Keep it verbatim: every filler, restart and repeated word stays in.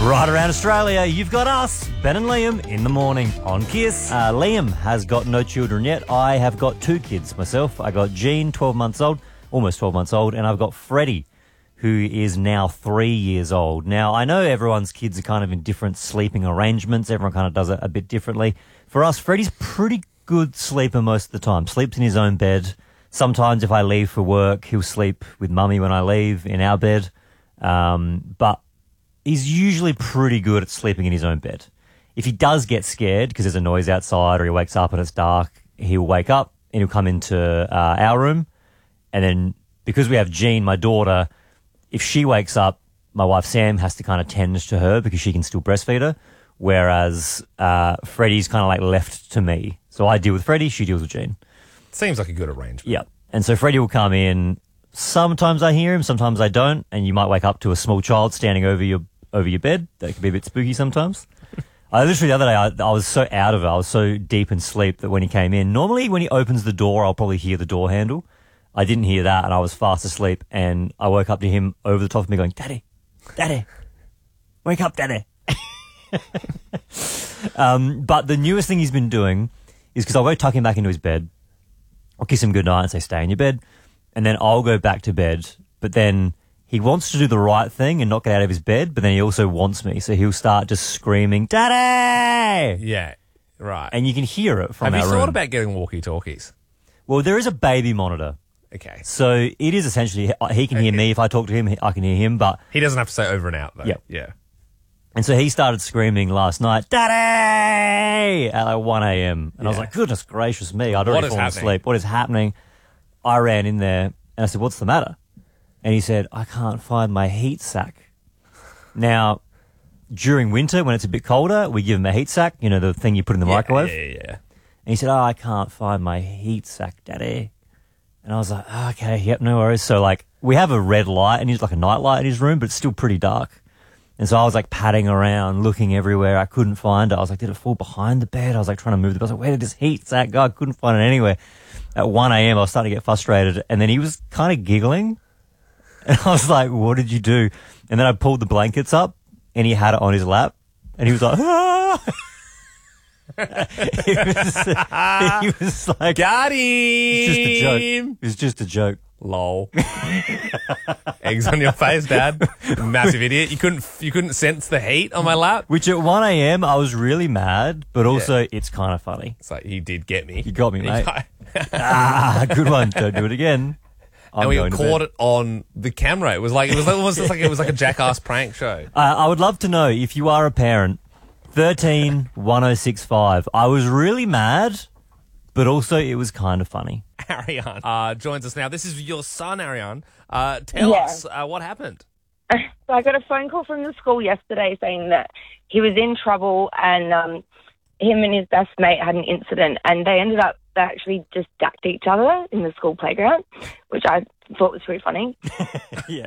Right around Australia, you've got us, Ben and Liam, in the morning on Kiss. Uh, Liam has got no children yet. I have got two kids myself. I got Jean, twelve months old, almost twelve months old, and I've got Freddie, who is now three years old. Now, I know everyone's kids are kind of in different sleeping arrangements. Everyone kind of does it a bit differently. For us, Freddie's pretty good sleeper most of the time. Sleeps in his own bed. Sometimes if I leave for work, he'll sleep with mummy when I leave in our bed. Um, but he's usually pretty good at sleeping in his own bed. If he does get scared because there's a noise outside or he wakes up and it's dark, he'll wake up and he'll come into uh, our room. And then because we have Jean, my daughter, if she wakes up, my wife Sam has to kind of tend to her because she can still breastfeed her. Whereas uh, Freddie's kind of like left to me. So I deal with Freddie, she deals with Jean. Seems like a good arrangement. Yeah. And so Freddie will come in. Sometimes I hear him, sometimes I don't. And you might wake up to a small child standing over your over your bed. That can be a bit spooky sometimes. I literally the other day, I, I was so out of it. I was so deep in sleep that when he came in, normally when he opens the door, I'll probably hear the door handle. I didn't hear that and I was fast asleep and I woke up to him over the top of me going, Daddy, Daddy, wake up, Daddy. um, but the newest thing he's been doing is because I'll go tuck him back into his bed. I'll kiss him goodnight and say, stay in your bed. And then I'll go back to bed. But then he wants to do the right thing and not get out of his bed, but then he also wants me. So he'll start just screaming, Daddy! Yeah, right. And you can hear it from Have our you room. thought about getting walkie-talkies? Well, there is a baby monitor. Okay. So it is essentially, he can hear me. If I talk to him, I can hear him. But He doesn't have to say over and out, though. Yeah. Yeah. And so he started screaming last night, Daddy! At like one a.m. And I was Yeah. like, goodness gracious me. I'd What already is fallen happening? asleep. What is happening? I ran in there and I said, what's the matter? And he said, I can't find my heat sack. Now, during winter, when it's a bit colder, we give him a heat sack, you know, the thing you put in the Yeah, microwave. Yeah, yeah, yeah. And he said, oh, I can't find my heat sack, Daddy. And I was like, oh, okay, yep, no worries. So, like, we have a red light and he's like a night light in his room, but it's still pretty dark. And so I was like padding around, looking everywhere. I couldn't find it. I was like, did it fall behind the bed? I was like trying to move the bed. I was like, where did this heat sack go? I couldn't find it anywhere. At one a.m., I was starting to get frustrated. And then he was kind of giggling. And I was like, what did you do? And then I pulled the blankets up and he had it on his lap. And he was like, ah! he, was, he was like, Got him! it's just a joke. It was just a joke. Lol. Eggs on your face, Dad. Massive idiot. You couldn't you couldn't sense the heat on my lap? Which at one a.m. I was really mad, but also it's kind of funny. It's like, he did get me. You got me, He mate. got- Ah, good one. Don't do it again. I'm and we going to caught bed. it on the camera. It was like it was almost like it was like a jackass prank show. Uh, I would love to know if you are a parent. thirteen one oh six five. I was really mad, but also it was kind of funny. Ariane uh, joins us now. This is your son, Ariane. Uh, tell Yeah. us uh, what happened. So I got a phone call from the school yesterday saying that he was in trouble and um, him and his best mate had an incident and they ended up, they actually just ducked each other in the school playground, which I thought was pretty funny. Yeah.